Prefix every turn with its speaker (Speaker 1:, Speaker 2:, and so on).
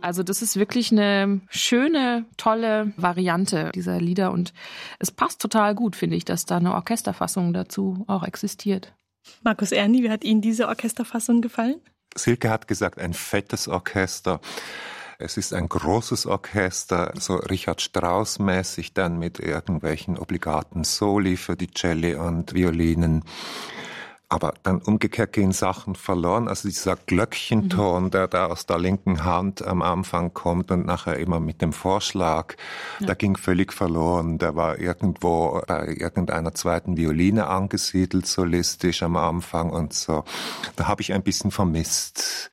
Speaker 1: Also das ist wirklich eine schöne, tolle Variante dieser Lieder und es passt total gut, finde ich, dass da eine Orchesterfassung dazu auch existiert.
Speaker 2: Markus Erni, wie hat Ihnen diese Orchesterfassung gefallen?
Speaker 3: Silke hat gesagt, ein fettes Orchester. Es ist ein großes Orchester, so Richard Strauss-mäßig, dann mit irgendwelchen obligaten Soli für die Celli und Violinen. Aber dann umgekehrt gehen Sachen verloren. Also dieser Glöckchenton, der da aus der linken Hand am Anfang kommt und nachher immer mit dem Vorschlag, der ging völlig verloren. Der war irgendwo bei irgendeiner zweiten Violine angesiedelt, solistisch am Anfang und so. Da habe ich ein bisschen vermisst.